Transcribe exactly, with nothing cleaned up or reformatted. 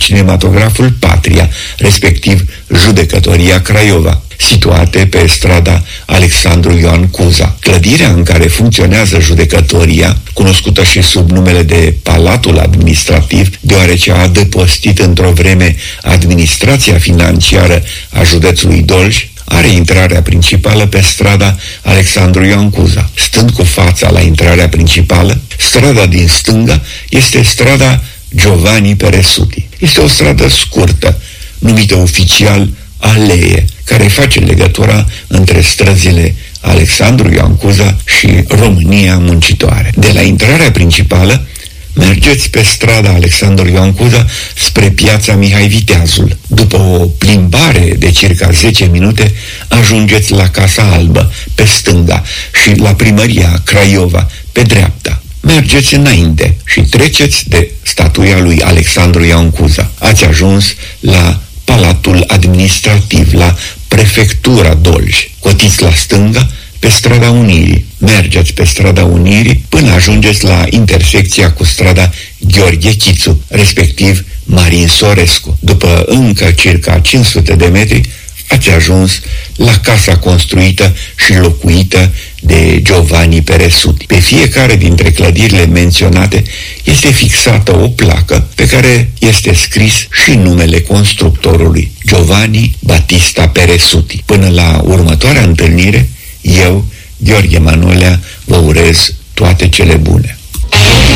cinematograful Patria, respectiv Judecătoria Craiova, situate pe strada Alexandru Ioan Cuza. Clădirea în care funcționează judecătoria, cunoscută și sub numele de Palatul Administrativ, deoarece a adăpostit într-o vreme administrația financiară a județului Dolj, are intrarea principală pe strada Alexandru Ioan Cuza. Stând cu fața la intrarea principală, strada din stânga este strada Giovanni Peresuti. Este o stradă scurtă, numită oficial alee, care face legătura între străzile Alexandru Ioan Cuza și România Muncitoare. De la intrarea principală, mergeți pe strada Alexandru Ioan Cuza spre piața Mihai Viteazul. După o plimbare de circa zece minute, ajungeți la Casa Albă, pe stânga, și la Primăria Craiova, pe dreapta. Mergeți înainte și treceți de statuia lui Alexandru Ioan Cuza. Ați ajuns la Palatul Administrativ, la Prefectura Dolj. Cotiți la stânga pe strada Unirii. Mergeți pe strada Unirii până ajungeți la intersecția cu strada Gheorghe Chițu, respectiv Marin Sorescu. După încă circa cinci sute de metri, ați ajuns la casa construită și locuită de Giovanni Peresuti. Pe fiecare dintre clădirile menționate este fixată o placă pe care este scris și numele constructorului, Giovanni Battista Peresuti. Până la următoarea întâlnire, eu, Gheorghe Manolea, vă urez toate cele bune.